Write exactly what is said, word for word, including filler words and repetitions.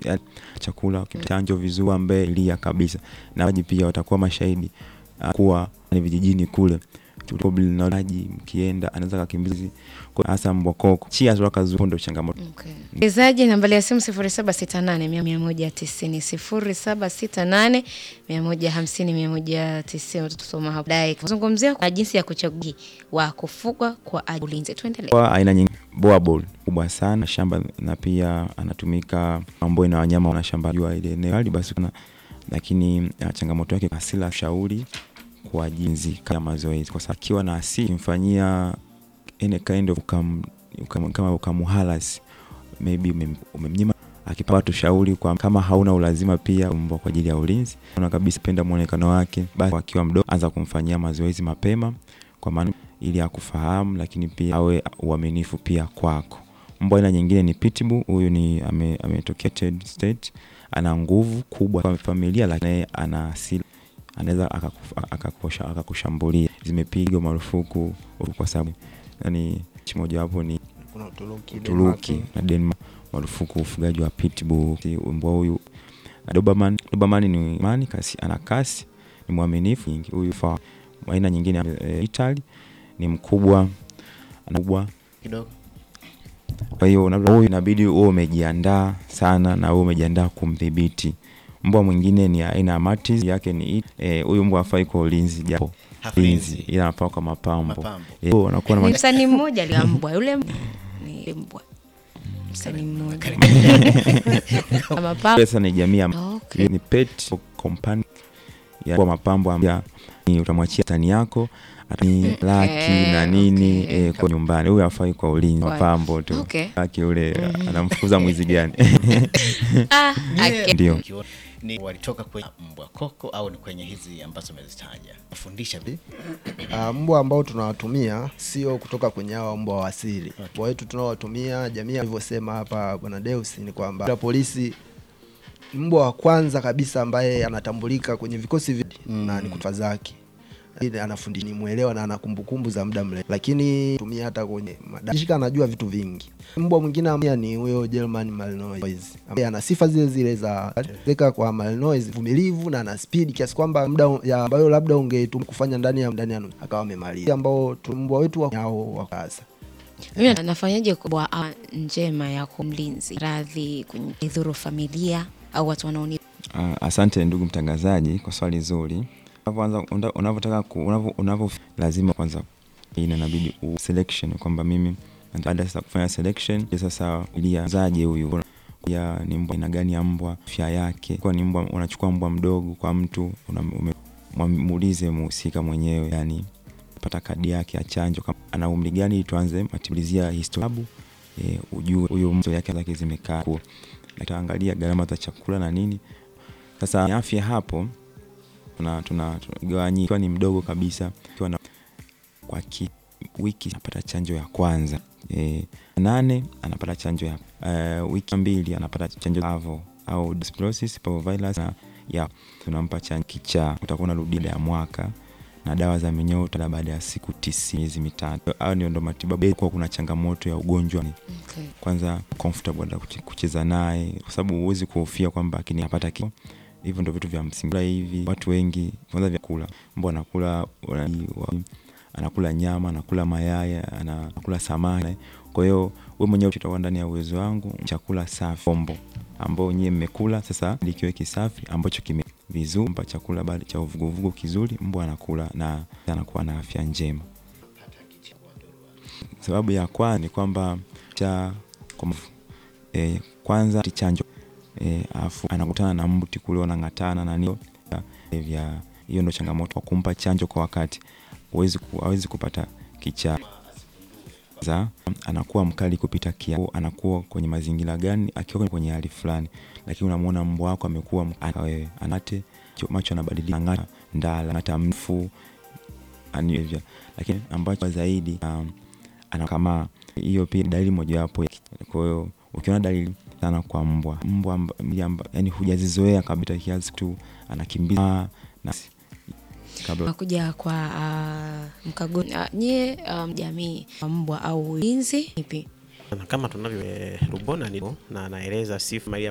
chakula, chanjo vizuri ambaye ilia kabisa. Na waji pia watakuwa mashahidi kuwa ni vijijini kule probably naji mkienda anaweza kukimbiza kwa hasa mbwa koko. Chia zoka zupondo changamoto. Okay. Mchezaji nambari ya simu sifuri saba sita nane mia moja tisini sifuri saba sita nane mia moja hamsini mia moja tisini tutasoma hapo. Dai kuzungumzia kwa jinsi ya kuchagua wa kufugwa kwa ulinzi. Tuendelee. Kwa aina nyingi boa ball kubwa sana shamba na pia anatumika mambo na wanyama wana shamba jua ile eneo basi kuna, lakini changamoto yake asila shauri kwa jinsi kama mazoezi kwa sababu akiwa na asili mfanyia any kind of ukam, ukam, kama ukamuhalas maybe umemnyima akipa watu shauri kwa kama hauna ulazima pia mbwa kwa ajili ya ulinzi una kabisa penda muonekano wake basi akiwa mdogo anza kumfanyia mazoezi mapema kwa maana ili akufahamu lakini pia awe uaminifu pia kwako. Mbwa aina nyingine ni pitbull, huyu ni ametokea ame state, ana nguvu kubwa kwa familia lakini ana asili anaweza akakosha akakushambulia. Zimepigwa marufuku kwa sababu yani kimoja wapo ni kuna Uturuki, Uturuki na Denmark marufuku ufugaji wa pitbull. Mbwa huyu Doberman, Doberman ni mani kasi ana kasi ni muaminifu. Huyu fa aina nyingine e, Italy ni mkubwa anakubwa kidogo. Kwa hiyo huyu inabidi uwe umejiandaa sana na uwe umejiandaa kumdhibiti. Mbwa mwingine ni aina ya Maltese yake ni huyu e, mbwa afai kwa ulinzi japo ulinzi ila anafaa kwa mapambo. Eh anakuwa na msanii mmoja ile mbwa yule ni mbwa msanii mmoja mapambo pesa ni jamii okay. Ni pet companion ya kwa mapambo ambayo ni utamwachia tani yako ni okay. Laki na nini okay. E, kwa nyumbani huyu afai kwa ulinzi mapambo tu okay. Laki ule mm-hmm. Anamfukuza mwizi gani? Ah ndio ni walitoka kwenye mbwa koko au ni kwenye hizi ambazo umezitaja fundisha vipi? Uh, mbwa ambao tunawatumia sio kutoka kwenye hao mbwa wa asili. Okay. Mbwa wetu tunaowatumia jamii alivyosema hapa bwana Deus ni kwamba polisi mbwa wa kwanza kabisa ambaye anatambulika kwenye vikosi vya mm. na ni kufa zake. Ile anafundisha ni muelewa na ana kumbukumbu za muda mrefu. Lakini tumia hata kwenye madashika anajua vitu vingi. Mbwa mwingine ambaye ni huyo German Malinois. Ambaye ana sifa zile zile za zeka kwa Malinois, vumilivu na ana speed kiasi kwamba muda ya ambayo labda ungetumia kufanya ndani ya ndani ya akawa amemaliza. Ambao mbwa wetu wao wa kaza. Mimi nafanyaje kwa njema ya kumlinzi radhi kudhuru familia au watu wanaoni? Uh, asante ndugu mtangazaji kwa swali zuri. Kwanza unavotaka unavyo lazima kwanza inabidi selection kwamba mimi baada ya kufanya selection sasa ilianzaje huyu ya ni mbwa ina gani ya mbwa afya yake kwa ni mbwa unachukua mbwa mdogo kwa mtu unamuulize muhusika mwenyewe yani pata kadi yake ya chanjo kama ana umri gani tuanze matibulizia historia e, ujue huyo mtu yake zake zimekaa kwa ataangalia gharama za chakula na nini. Sasa afya hapo tuna tunagawanyia kwa ni mdogo kabisa kwa na kwa ki, wiki anapata chanjo ya kwanza e, nane anapata chanjo ya uh, wiki mbili anapata chanjo avo au dysbiosis parvovirus na ya tunampa chanjo kichaa utakuwa unarudi ya mwaka na dawa za minyoo tala baada ya siku tisa miezi mitatu au ndio ndo matibabu kwa kuna changamoto ya ugonjwa okay. Kwanza comfortable na kucheza naye kwa sababu huwezi kuhofia kwamba akini apata kifo. Hivyo ndio vitu vya msingi hivi watu wengi kwanza vyakula mbwa anakula anakula nyama anakula mayai anakula samaki kwa hiyo wewe mwenyewe utakuwa ndani ya uwezo wangu chakula safi pombo ambao nyie mmekula sasa likiwe kisafi ambacho kime vizuri mpa chakula baada cha uvuguvugu kizuri mbwa anakula na anakuwa na afya njema. Sababu ya kwanza ni kwamba cha eh, kwanza chanjo eh afu anakutana na mbuti kule wanangatana na nio vya hiyo ndo changamoto kwa kumpa chanjo kwa wakati huwezi hawezi kupata kichaa za anakuwa mkali kupita kiasi anakuwa kwenye mazingira gani akiwa kwenye hali fulani lakini unamuona mbwa wako amekuwa wewe anate macho yanabadilika ngata ndala hata mfu anivyo lakini ambacho zaidi um, ana kama hiyo pia dalili moja wapo kwa hiyo ukiona dalili sana kwa mbwa mbwa yani hujazizoea kabisa kiasi tu anakimbia na kabla kuja kwa uh, mkaguzi uh, nyie um, jamii mbwa au ulinzi ipi kama tunavyo Rubona ni na anaeleza sifa Maria